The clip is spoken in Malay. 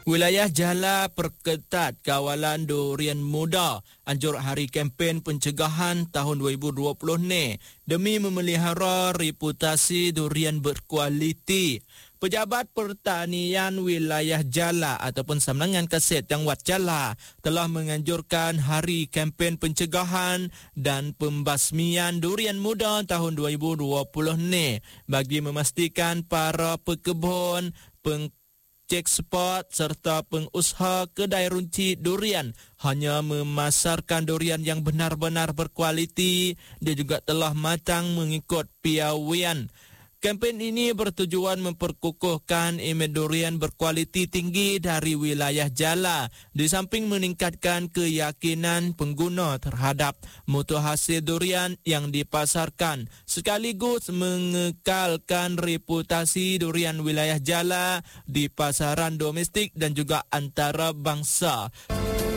Wilayah Jala perketat kawalan durian muda anjur hari kempen pencegahan tahun 2020 ni demi memelihara reputasi durian berkualiti. Pejabat Pertanian Wilayah Jala ataupun Samenangan Kaset yang Wat Jala telah menganjurkan hari kempen pencegahan dan pembasmian durian muda tahun 2020 ni bagi memastikan para pekebun, eksport serta pengusaha kedai runci durian hanya memasarkan durian yang benar-benar berkualiti. Dia juga telah matang mengikut piawaian. Kempen ini bertujuan memperkukuhkan imej durian berkualiti tinggi dari wilayah Jala di samping meningkatkan keyakinan pengguna terhadap mutu hasil durian yang dipasarkan sekaligus mengekalkan reputasi durian wilayah Jala di pasaran domestik dan juga antarabangsa.